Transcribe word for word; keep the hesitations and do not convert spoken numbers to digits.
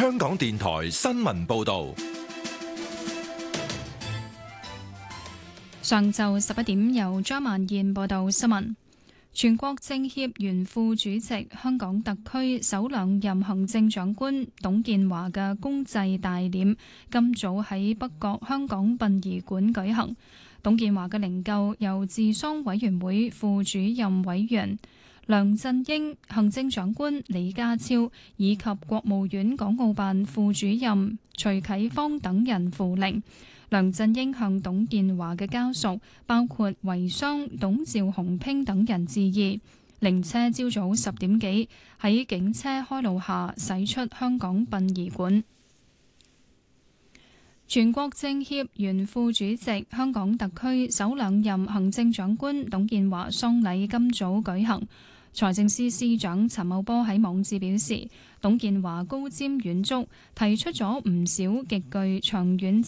香港電台新聞報道。 上晝十一點，由張曼燕報道新聞。全國政協原副主席、香港特區首兩任行政長官董建華嘅公祭大殮今早喺北角香港殯儀館舉行。董建華嘅靈柩由治喪委員會副主任委員梁振英、行政長官李家超以及國務院港澳辦副主任徐啟芳等人扶靈。梁振英向董建華嘅家屬，包括遺孀董趙鴻拼等人致意。靈車朝早十點幾喺警車開路下駛出香港殯儀館。全國政協原副主席、香港特區首兩任行政長官董建華喪禮今早舉行。財政司司長陳茂波喺網誌表示，董建華高瞻遠矚，提出咗唔少極具長遠